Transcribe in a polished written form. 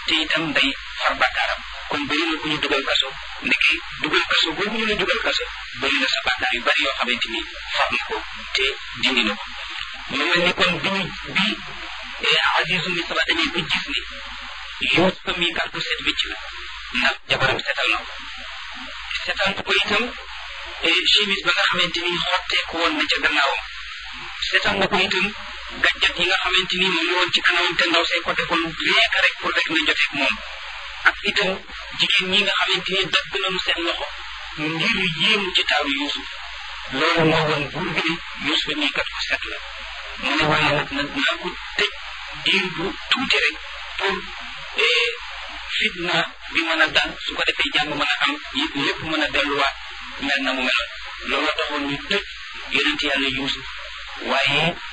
te itam day far bàkkaaram kon bëri na ku ñu dugal kaso ndeke dugal kaso boobu ñu la dugal kaso bëri na sa bàkkaar yu bari yoo xamante ni far na ko te dindi na ko mu mel ni kon bi Azizu Misra dañuy ba gis ni Yuusufa mi kat ku set wécc la ndax jabaram setal na ko setal ko itam chemise ba nga xamante ni xotteeku woon na ca gannaawam setal na ko itam gàjjat yi nga xamante ni moom la woon ci kanamam te ndaw see ko defoon léegi rek pour rek na joteeg moom ak itam jigéen ñi nga xamante ni dagg nañu seen loxo ngir yéemu ci taaru Yuusuf loolu moo woon buur bi ne Yuusufa mi kat ku set la mu ne waaye nag naa ko tëj diir bu tuuti rek pour fitna bi mën a dal su ko defee jàmm mën a am lépp mën a delluwaat mel na mu meloon loolu taxoon ñu tëj yonent yàlla Yuusuf waaye